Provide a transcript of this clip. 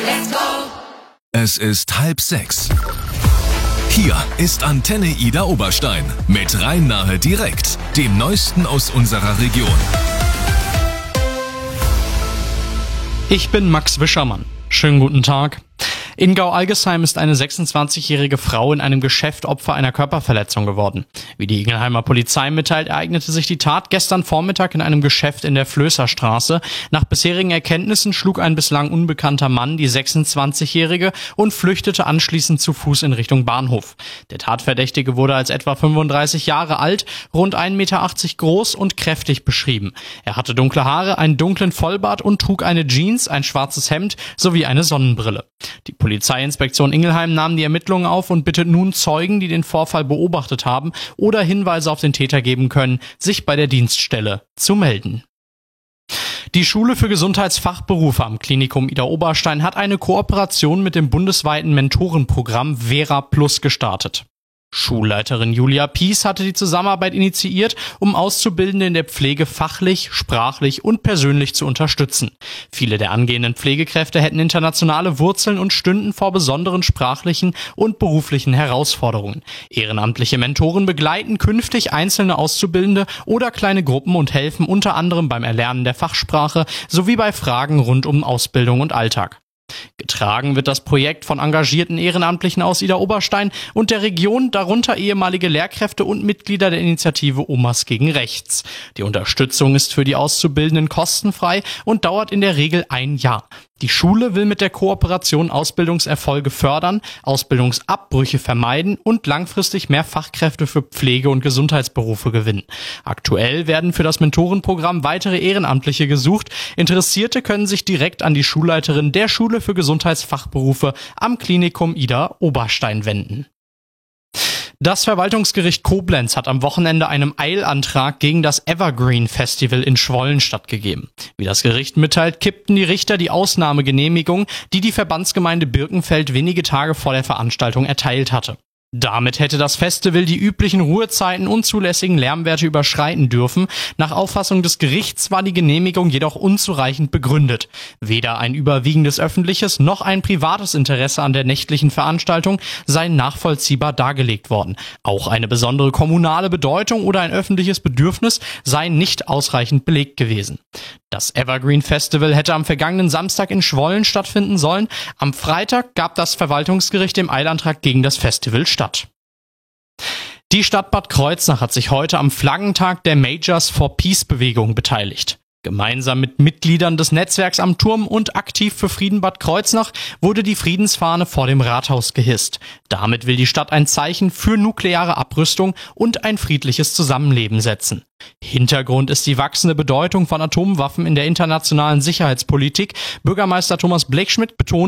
Es ist 5:30. Hier ist Antenne Ida Oberstein mit Rhein-Nahe direkt, dem Neuesten aus unserer Region. Ich bin Max Wischermann. Schönen guten Tag. In Gau-Algesheim ist eine 26-jährige Frau in einem Geschäft Opfer einer Körperverletzung geworden. Wie die Ingelheimer Polizei mitteilt, ereignete sich die Tat gestern Vormittag in einem Geschäft in der Flößerstraße. Nach bisherigen Erkenntnissen schlug ein bislang unbekannter Mann die 26-jährige und flüchtete anschließend zu Fuß in Richtung Bahnhof. Der Tatverdächtige wurde als etwa 35 Jahre alt, rund 1,80 Meter groß und kräftig beschrieben. Er hatte dunkle Haare, einen dunklen Vollbart und trug eine Jeans, ein schwarzes Hemd sowie eine Sonnenbrille. Die Polizeiinspektion Ingelheim nahm die Ermittlungen auf und bittet nun Zeugen, die den Vorfall beobachtet haben oder Hinweise auf den Täter geben können, sich bei der Dienststelle zu melden. Die Schule für Gesundheitsfachberufe am Klinikum Ida Oberstein hat eine Kooperation mit dem bundesweiten Mentorenprogramm Vera Plus gestartet. Schulleiterin Julia Pies hatte die Zusammenarbeit initiiert, um Auszubildende in der Pflege fachlich, sprachlich und persönlich zu unterstützen. Viele der angehenden Pflegekräfte hätten internationale Wurzeln und stünden vor besonderen sprachlichen und beruflichen Herausforderungen. Ehrenamtliche Mentoren begleiten künftig einzelne Auszubildende oder kleine Gruppen und helfen unter anderem beim Erlernen der Fachsprache sowie bei Fragen rund um Ausbildung und Alltag. Getragen wird das Projekt von engagierten Ehrenamtlichen aus Ida Oberstein und der Region, darunter ehemalige Lehrkräfte und Mitglieder der Initiative Omas gegen Rechts. Die Unterstützung ist für die Auszubildenden kostenfrei und dauert in der Regel 1 Jahr. Die Schule will mit der Kooperation Ausbildungserfolge fördern, Ausbildungsabbrüche vermeiden und langfristig mehr Fachkräfte für Pflege- und Gesundheitsberufe gewinnen. Aktuell werden für das Mentorenprogramm weitere Ehrenamtliche gesucht. Interessierte können sich direkt an die Schulleiterin der Schule für Gesundheitsfachberufe am Klinikum Ida Oberstein wenden. Das Verwaltungsgericht Koblenz hat am Wochenende einem Eilantrag gegen das Evergreen Festival in Schwollen stattgegeben. Wie das Gericht mitteilt, kippten die Richter die Ausnahmegenehmigung, die die Verbandsgemeinde Birkenfeld wenige Tage vor der Veranstaltung erteilt hatte. Damit hätte das Festival die üblichen Ruhezeiten und zulässigen Lärmwerte überschreiten dürfen. Nach Auffassung des Gerichts war die Genehmigung jedoch unzureichend begründet. Weder ein überwiegendes öffentliches noch ein privates Interesse an der nächtlichen Veranstaltung sei nachvollziehbar dargelegt worden. Auch eine besondere kommunale Bedeutung oder ein öffentliches Bedürfnis sei nicht ausreichend belegt gewesen. Das Evergreen Festival hätte am vergangenen Samstag in Schwollen stattfinden sollen. Am Freitag gab das Verwaltungsgericht dem Eilantrag gegen das Festival statt. Die Stadt Bad Kreuznach hat sich heute am Flaggentag der Majors for Peace Bewegung beteiligt. Gemeinsam mit Mitgliedern des Netzwerks am Turm und Aktiv für Frieden Bad Kreuznach wurde die Friedensfahne vor dem Rathaus gehisst. Damit will die Stadt ein Zeichen für nukleare Abrüstung und ein friedliches Zusammenleben setzen. Hintergrund ist die wachsende Bedeutung von Atomwaffen in der internationalen Sicherheitspolitik. Bürgermeister Thomas Blechschmidt betont,